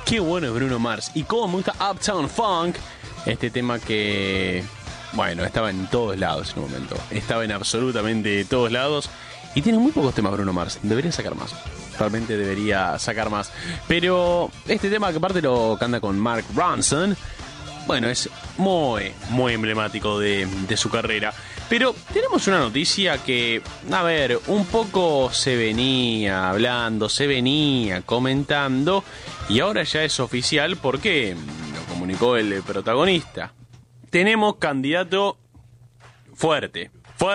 Qué bueno es Bruno Mars. Y cómo me gusta Uptown Funk. Este tema que, bueno, estaba en todos lados en un momento. Estaba en absolutamente todos lados. Y tiene muy pocos temas Bruno Mars. Debería sacar más. Realmente debería sacar más. Pero este tema que aparte lo canta con Mark Ronson, bueno, es muy, muy emblemático de su carrera. Pero tenemos una noticia que, a ver, un poco se venía hablando, se venía comentando, y ahora ya es oficial porque lo comunicó el protagonista. Tenemos candidato fuerte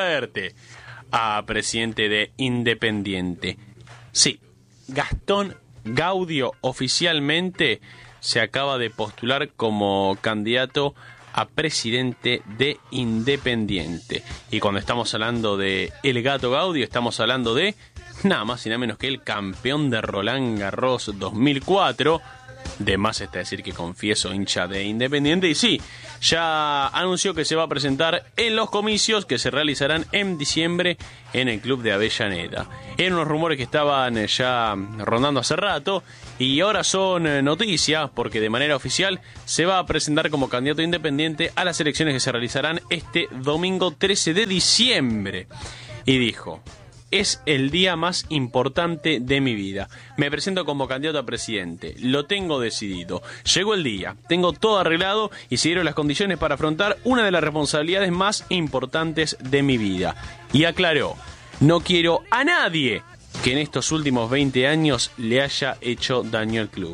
a presidente de Independiente. Sí, Gastón Gaudio oficialmente se acaba de postular como candidato a presidente de Independiente. Y cuando estamos hablando de El Gato Gaudio, estamos hablando de nada más y nada menos que el campeón de Roland Garros 2004. De más está decir que confieso hincha de Independiente. Y sí, ya anunció que se va a presentar en los comicios que se realizarán en diciembre en el club de Avellaneda. Eran unos rumores que estaban ya rondando hace rato y ahora son noticias porque de manera oficial se va a presentar como candidato independiente a las elecciones que se realizarán este domingo 13 de diciembre. Y dijo: es el día más importante de mi vida. Me presento como candidato a presidente. Lo tengo decidido. Llegó el día. Tengo todo arreglado y se dieron las condiciones para afrontar una de las responsabilidades más importantes de mi vida. Y aclaró: no quiero a nadie que en estos últimos 20 años le haya hecho daño al club.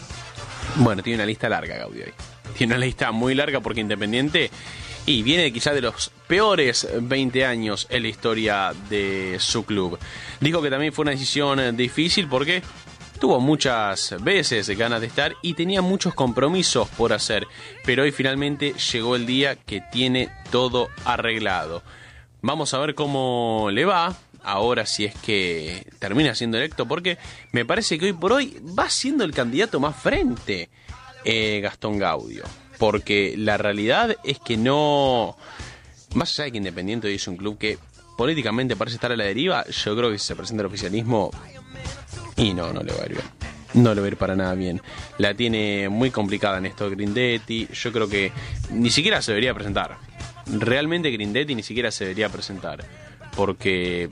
Bueno, tiene una lista larga, Gaudio. Tiene una lista muy larga porque Independiente... y viene quizás de los peores 20 años en la historia de su club. Dijo que también fue una decisión difícil porque tuvo muchas veces ganas de estar y tenía muchos compromisos por hacer. Pero hoy finalmente llegó el día que tiene todo arreglado. Vamos a ver cómo le va ahora si es que termina siendo electo, porque me parece que hoy por hoy va siendo el candidato más frente Gastón Gaudio. Porque la realidad es que no... Más allá de que Independiente hoy es un club que políticamente parece estar a la deriva, yo creo que si se presenta el oficialismo... y no le va a ir bien. No le va a ir para nada bien. La tiene muy complicada Néstor Grindetti. Yo creo que ni siquiera se debería presentar. Realmente Grindetti ni siquiera se debería presentar. Porque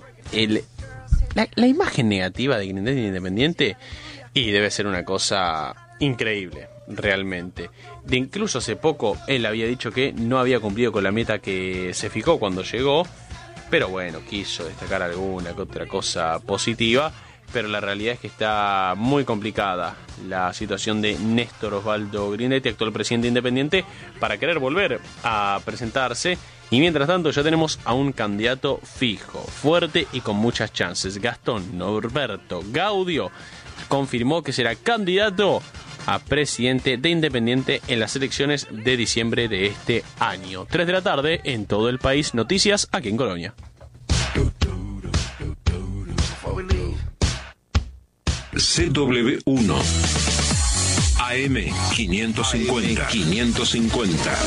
la imagen negativa de Grindetti en Independiente... y debe ser una cosa increíble, realmente. De incluso hace poco él había dicho que no había cumplido con la meta que se fijó cuando llegó, pero bueno, quiso destacar alguna que otra cosa positiva, pero la realidad es que está muy complicada la situación de Néstor Osvaldo Grindetti, actual presidente independiente, para querer volver a presentarse. Y mientras tanto ya tenemos a un candidato fijo, fuerte y con muchas chances. Gastón Norberto Gaudio confirmó que será candidato a presidente de Independiente en las elecciones de diciembre de este año. 3 de la tarde en todo el país. Noticias aquí en Colonia. CW1 AM 550.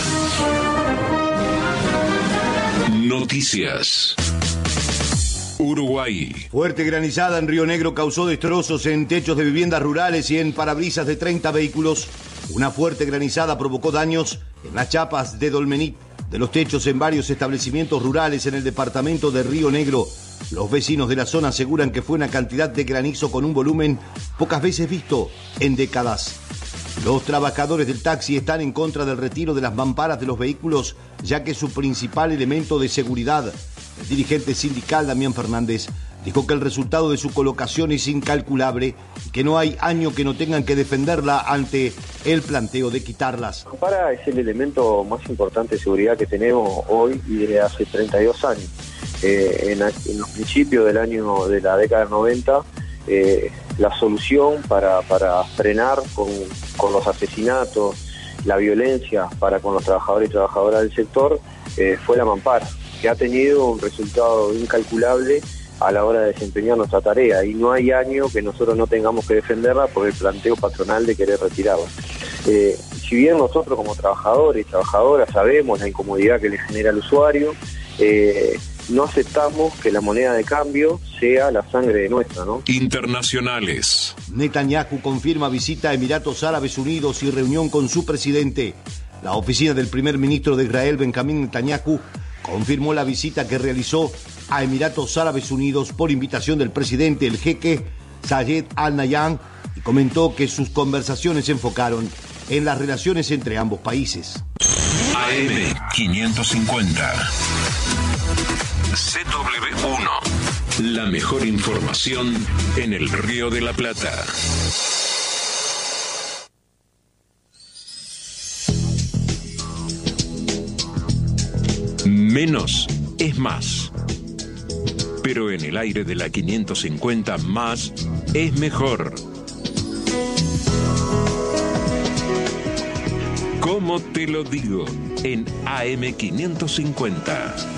Noticias. Uruguay. Fuerte granizada en Río Negro causó destrozos en techos de viviendas rurales y en parabrisas de 30 vehículos. Una fuerte granizada provocó daños en las chapas de dolmenit de los techos en varios establecimientos rurales en el departamento de Río Negro. Los vecinos de la zona aseguran que fue una cantidad de granizo con un volumen pocas veces visto en décadas. Los trabajadores del taxi están en contra del retiro de las mamparas de los vehículos, ya que es su principal elemento de seguridad. El dirigente sindical Damián Fernández dijo que el resultado de su colocación es incalculable y que no hay año que no tengan que defenderla ante el planteo de quitarlas. La mampara es el elemento más importante de seguridad que tenemos hoy y desde hace 32 años. En los principios de la década del 90, la solución para frenar con los asesinatos, la violencia para con los trabajadores y trabajadoras del sector fue la mampara, que ha tenido un resultado incalculable a la hora de desempeñar nuestra tarea, y no hay año que nosotros no tengamos que defenderla por el planteo patronal de querer retirarla. Si bien nosotros como trabajadores y trabajadoras sabemos la incomodidad que le genera al usuario, no aceptamos que la moneda de cambio sea la sangre nuestra, ¿no? Internacionales. Netanyahu confirma visita a Emiratos Árabes Unidos y reunión con su presidente. La oficina del primer ministro de Israel, Benjamín Netanyahu, confirmó la visita que realizó a Emiratos Árabes Unidos por invitación del presidente, el jeque Zayed Al Nahyan, y comentó que sus conversaciones se enfocaron en las relaciones entre ambos países. AM 550. CW1. La mejor información en el Río de la Plata. Menos es más. Pero en el aire de la 550 más es mejor. ¿Cómo te lo digo? En AM 550.